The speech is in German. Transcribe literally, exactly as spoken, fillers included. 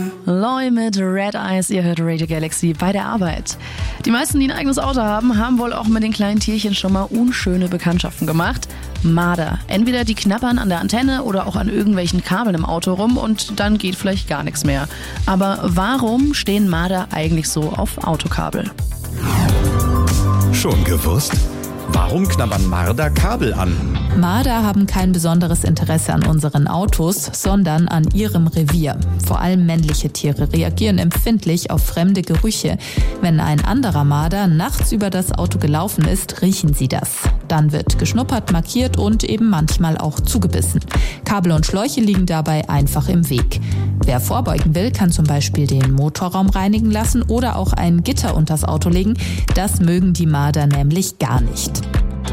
Loy mit Red Eyes, ihr hört Radio Galaxy bei der Arbeit. Die meisten, die ein eigenes Auto haben, haben wohl auch mit den kleinen Tierchen schon mal unschöne Bekanntschaften gemacht. Marder. Entweder die knabbern an der Antenne oder auch an irgendwelchen Kabeln im Auto rum und dann geht vielleicht gar nichts mehr. Aber warum stehen Marder eigentlich so auf Autokabel? Schon gewusst? Warum knabbern Marder Kabel an? Marder haben kein besonderes Interesse an unseren Autos, sondern an ihrem Revier. Vor allem männliche Tiere reagieren empfindlich auf fremde Gerüche. Wenn ein anderer Marder nachts über das Auto gelaufen ist, riechen sie das. Dann wird geschnuppert, markiert und eben manchmal auch zugebissen. Kabel und Schläuche liegen dabei einfach im Weg. Wer vorbeugen will, kann zum Beispiel den Motorraum reinigen lassen oder auch ein Gitter unters Auto legen. Das mögen die Marder nämlich gar nicht.